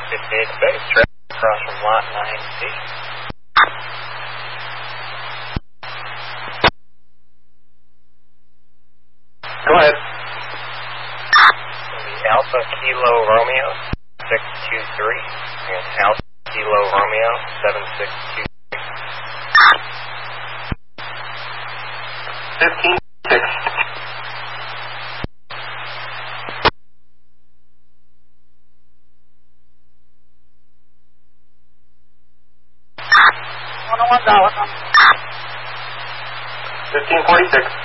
58 base, traffic across from lot 9C. Go ahead. The Alpha Kilo Romeo 623 and Alpha Kilo Romeo 762. 15-6. $15.46.